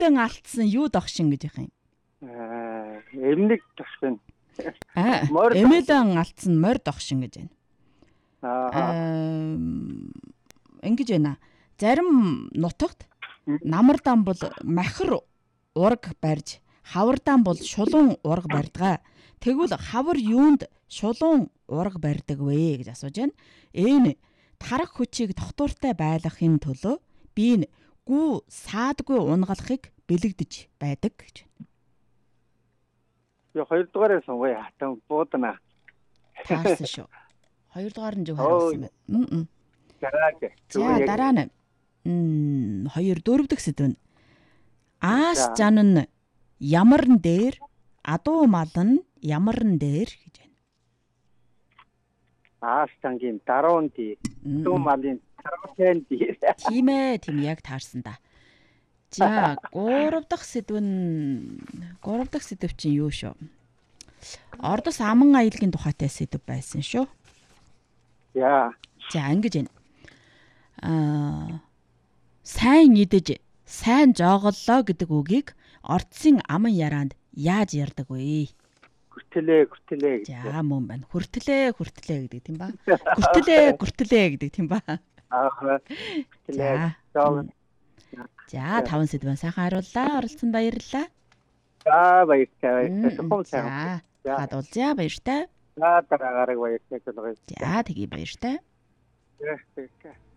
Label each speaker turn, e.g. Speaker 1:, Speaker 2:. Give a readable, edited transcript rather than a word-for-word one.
Speaker 1: эмээлдэн алдсан юу догшин гэж их юм.
Speaker 2: Эмнэг догшин.
Speaker 1: Эмээлдэн алдсан морь догшин гэж байна. Ингэж байна. Зарим нутагт намардан бол махар ураг барьж, хавардан бол шулуун ураг барьдгаа. Тэгвэл хавар юунд шулуун ураг барьдаг вэ гэж асууж байна. Энэ тарах хүчийг тогтвортой байлгахын төлөө би гүү саадгүй унгалахыг бэлэгдэж байдаг гэж байна.
Speaker 2: Би хоёрдугаараа сонгоё. Хатан буудана.
Speaker 1: Таарсан шүү. Хоёрдугаар нь зөв хариулсан байна. За дараа нь дөрөв дэх сэдв нь ааш жан нь ямарн дээр адуу мал нь ямарн дээр гэж байна.
Speaker 2: Ааш жангийн даруун дээр адуу малын даруун дээр.
Speaker 1: Тийм ээ, тийм яг таарсан да. За 3 дахь сэдв чинь юу шүү? Ордос аман аялагын тухайтай сэдв байсан шүү.
Speaker 2: За
Speaker 1: ингэж байна. Сайн идэж, сайн жооголлоо гэдэг үгийг ордсын аман яраанд яаж ярьдаг вэ?
Speaker 2: Хүртлээ.
Speaker 1: За мөн байна. Хүртлээ гэдэг тийм ба? Хүртлээ гэдэг тийм ба?
Speaker 2: Хүртлээ.
Speaker 1: За 5 сэдвэн сайхан хариуллаа. Оролцсонд баярлалаа.
Speaker 2: За баярлалаа.
Speaker 1: За хадуулзаа баяртай.
Speaker 2: За дараагаар баяртай.
Speaker 1: За тэгээ баяртай.
Speaker 2: За.